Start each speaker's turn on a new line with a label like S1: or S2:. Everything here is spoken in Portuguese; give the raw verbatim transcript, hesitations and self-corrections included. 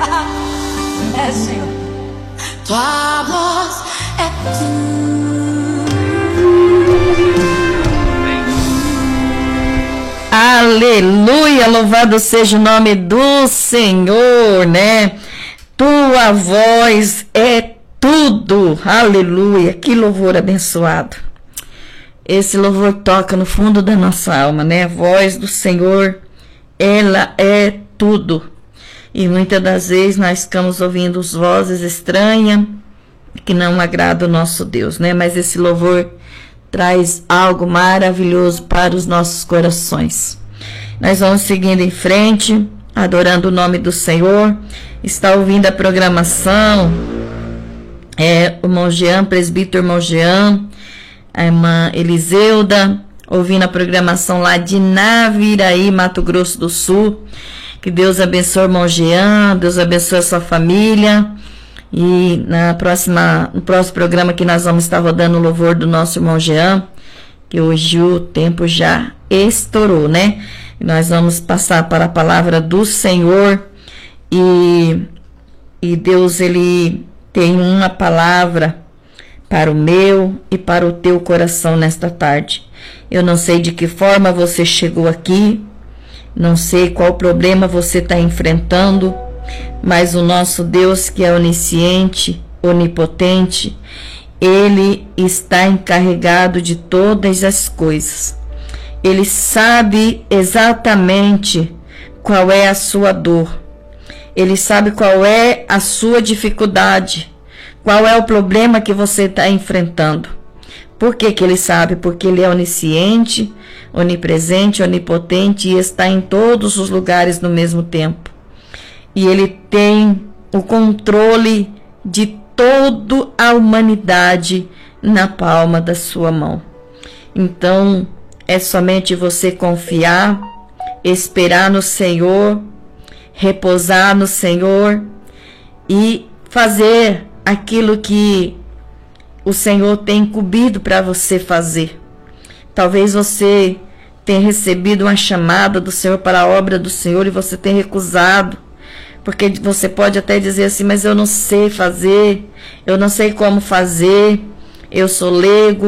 S1: É, Senhor. Tua voz é tudo.
S2: Aleluia, louvado seja o nome do Senhor, né? Tua voz é tudo, aleluia, que louvor abençoado. Esse louvor toca no fundo da nossa alma, né? A voz do Senhor, ela é tudo. E muitas das vezes nós ficamos ouvindo as vozes estranhas que não agradam o nosso Deus, né? Mas esse louvor traz algo maravilhoso para os nossos corações. Nós vamos seguindo em frente, adorando o nome do Senhor. Está ouvindo a programação, é, o irmão Jean, presbítero irmão Jean, a irmã Eliseuda, ouvindo a programação lá de Naviraí, Mato Grosso do Sul. Que Deus abençoe o irmão Jean, Deus abençoe a sua família. E na próxima, no próximo programa que nós vamos estar rodando o louvor do nosso irmão Jean, que hoje o tempo já estourou, né? E nós vamos passar para a palavra do Senhor e, e Deus, ele tem uma palavra para o meu e para o teu coração nesta tarde. Eu não sei de que forma você chegou aqui, não sei qual problema você está enfrentando, mas o nosso Deus, que é onisciente, onipotente, ele está encarregado de todas as coisas. Ele sabe exatamente qual é a sua dor. Ele sabe qual é a sua dificuldade, qual é o problema que você está enfrentando. Por que que ele sabe? Porque ele é onisciente, onipresente, onipotente e está em todos os lugares no mesmo tempo. E ele tem o controle de toda a humanidade na palma da sua mão. Então, é somente você confiar, esperar no Senhor, repousar no Senhor e fazer aquilo que o Senhor tem incumbido para você fazer. Talvez você tenha recebido uma chamada do Senhor para a obra do Senhor e você tenha recusado, porque você pode até dizer assim, mas eu não sei fazer, eu não sei como fazer, eu sou leigo,